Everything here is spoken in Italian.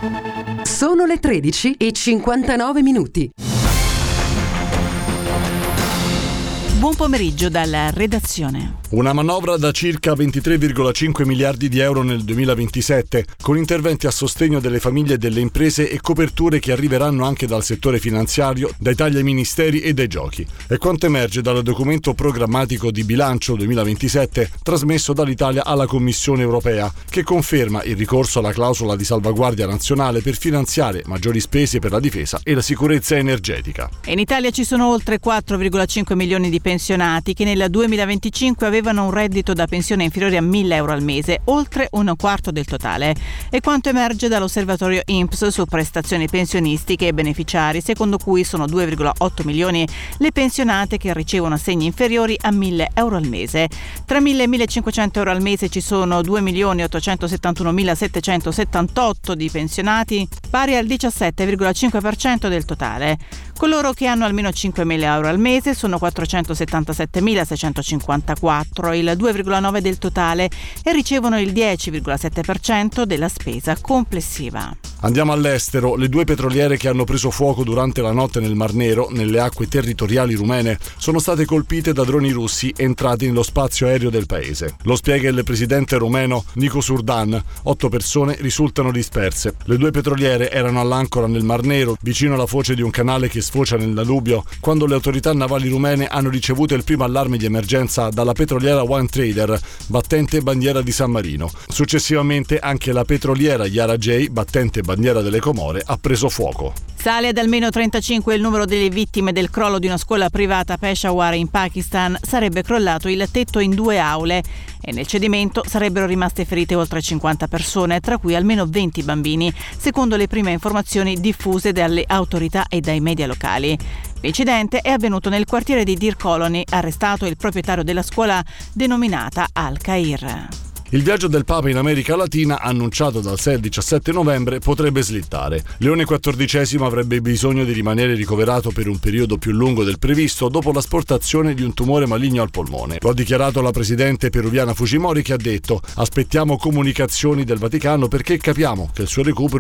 Sono le 13:59. Buon pomeriggio dalla redazione. Una manovra da circa 23,5 miliardi di euro nel 2027, con interventi a sostegno delle famiglie e delle imprese e coperture che arriveranno anche dal settore finanziario, dai tagli ai ministeri e dai giochi. È quanto emerge dal documento programmatico di bilancio 2027 trasmesso dall'Italia alla Commissione europea, che conferma il ricorso alla clausola di salvaguardia nazionale per finanziare maggiori spese per la difesa e la sicurezza energetica. In Italia ci sono oltre 4,5 milioni di pensionati che nel 2025 avevano un reddito da pensione inferiore a 1.000 euro al mese, oltre un quarto del totale. È quanto emerge dall'osservatorio INPS su prestazioni pensionistiche e beneficiari, secondo cui sono 2,8 milioni le pensionate che ricevono assegni inferiori a 1.000 euro al mese. Tra 1.000 e 1.500 euro al mese ci sono 2.871.778 di pensionati, pari al 17,5% del totale. Coloro che hanno almeno 5.000 euro al mese sono 477.654, il 2,9% del totale, e ricevono il 10,7% della spesa complessiva. Andiamo all'estero. Le due petroliere che hanno preso fuoco durante la notte nel Mar Nero, nelle acque territoriali rumene, sono state colpite da droni russi entrati nello spazio aereo del paese. Lo spiega il presidente rumeno Nico Surdan. 8 persone risultano disperse. Le due petroliere erano all'ancora nel Mar Nero, vicino alla foce di un canale che sfocia nel Danubio, quando le autorità navali rumene hanno ricevuto il primo allarme di emergenza dalla petroliera One Trader, battente bandiera di San Marino. Successivamente anche la petroliera Yara J, battente bandiera delle Comore, ha preso fuoco. Sale ad almeno 35 il numero delle vittime del crollo di una scuola privata a Peshawar in Pakistan. Sarebbe crollato il tetto in 2 aule e nel cedimento sarebbero rimaste ferite oltre 50 persone, tra cui almeno 20 bambini, secondo le prime informazioni diffuse dalle autorità e dai media locali. L'incidente è avvenuto nel quartiere di Deer Colony, arrestato il proprietario della scuola denominata Al-Khair. Il viaggio del Papa in America Latina, annunciato dal 6 al 17 novembre, potrebbe slittare. Leone XIV avrebbe bisogno di rimanere ricoverato per un periodo più lungo del previsto dopo l'asportazione di un tumore maligno al polmone. Lo ha dichiarato la presidente peruviana Fujimori, che ha detto: aspettiamo comunicazioni del Vaticano perché capiamo che il suo recupero